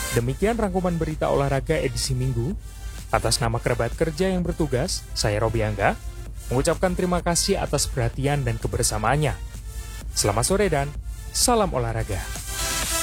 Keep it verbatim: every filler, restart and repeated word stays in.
Demikian rangkuman berita olahraga edisi Minggu. Atas nama kerabat kerja yang bertugas, saya Robi Angga, mengucapkan terima kasih atas perhatian dan kebersamaannya. Selamat sore dan salam olahraga.